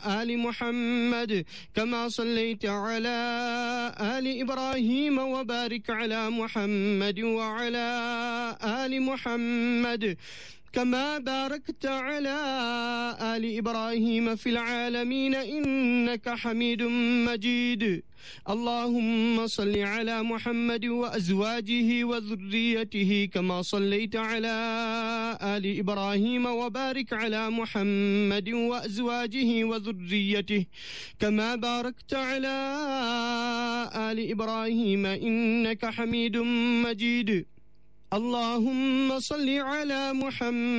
آل محمد كما صليت على آل إبراهيم وبارك على محمد وعلى آل محمد كما باركت على آل إبراهيم في العالمين إنك حميد مجيد. اللهم صل على محمد وأزواجه وذريته كما صليت على آل إبراهيم وبارك على محمد وأزواجه وذريته كما باركت على آل إبراهيم إنك حميد مجيد. اللهم صل على محمد